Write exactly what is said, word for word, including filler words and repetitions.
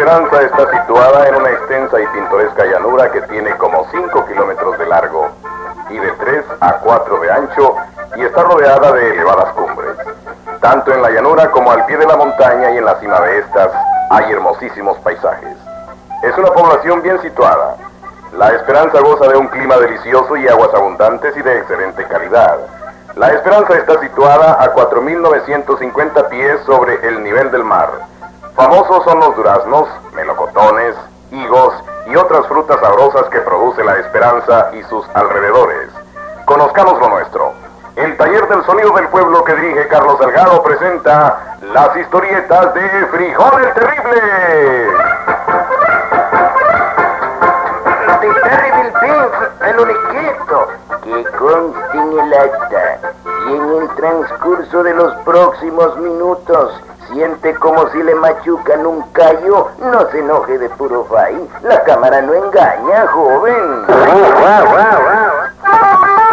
Esperanza está situada en una extensa y pintoresca llanura que tiene como cinco kilómetros de largo y de tres a cuatro de ancho y está rodeada de elevadas cumbres. Tanto en la llanura como al pie de la montaña y en la cima de estas hay hermosísimos paisajes. Es una población bien situada. La Esperanza goza de un clima delicioso y aguas abundantes y de excelente calidad. La Esperanza está situada a cuatro mil novecientos cincuenta pies sobre el nivel del mar. Famosos son los duraznos, melocotones, higos y otras frutas sabrosas que produce La Esperanza y sus alrededores. Conozcamos lo nuestro. El Taller del Sonido del Pueblo que dirige Carlos Salgado presenta las historietas de Frijol el Terrible. The Terrible Pig, el uniquito, que conste en el acta y en el transcurso de los próximos minutos siente como si le machucan un callo. No se enoje de puro fai, la cámara no engaña, joven. Wow, wow, wow.